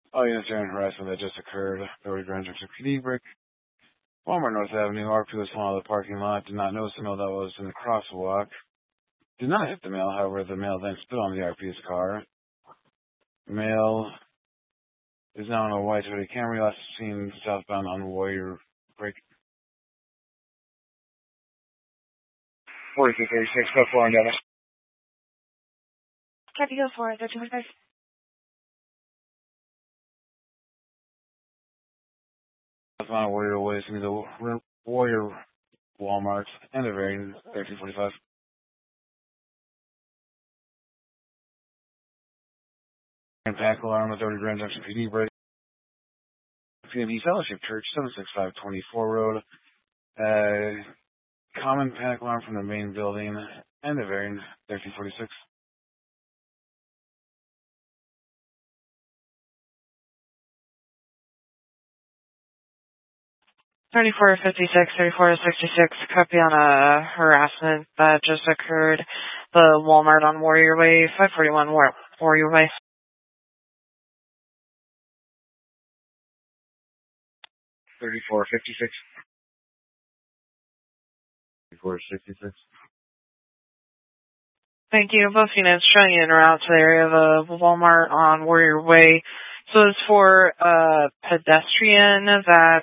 All units during harassment that just occurred. Doherty Grand Junction PD break. Walmart North Avenue. RP was flown out of the parking lot. Did not notice the mail that was in the crosswalk. Did not hit the mail. However, the mail then spilled on the RP's car. Mail is now in a white Toyota Camry. Last seen southbound on Warrior Break. 4336, go for Endeavor. Copy, go for it. 1345. Southbound Warrior Way, to the Warrior Walmart, and the variant 1345. And panic alarm at 30 Grand Junction PD break. PME Fellowship Church, 76524 Road. Common panic alarm from the main building, and the variant 1346. Thirty-four 66, copy on a harassment that just occurred. The Walmart on Warrior Way, 541 Warrior Way. 3456. 3466. Thank you. Both units showing in or out to the area of the Walmart on Warrior Way. So it's for a pedestrian that